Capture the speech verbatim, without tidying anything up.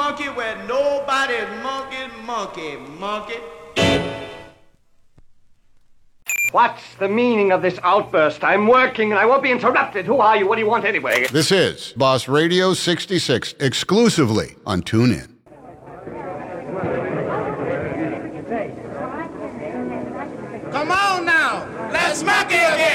monkey where nobody's monkey, monkey, monkey. What's the meaning of this outburst? I'm working and I won't be interrupted. Who are you? What do you want anyway? This is Boss Radio sixty-six, exclusively on TuneIn. Come on now, let's monkey again.